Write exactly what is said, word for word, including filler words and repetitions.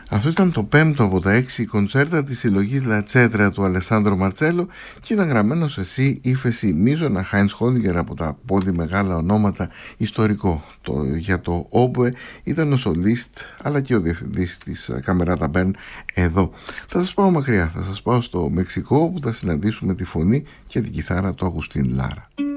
Αυτό ήταν το πέμπτο από τα έξι κοντσέρτα της συλλογής Λατσέτρα του Αλεσάνδρο Μαρτσέλο και ήταν γραμμένο σε σι, ύφεση, μείζωνα, Χάινς Χόντιγκερ από τα πολύ μεγάλα ονόματα, ιστορικό. Το, για το όμπουε ήταν ο σολίστ αλλά και ο διευθυντής της Καμεράτα Μπέρν εδώ. Θα σας πάω μακριά, θα σας πάω στο Μεξικό, που θα συναντήσουμε τη φωνή και την κιθάρα του Αγουστίν Λάρα.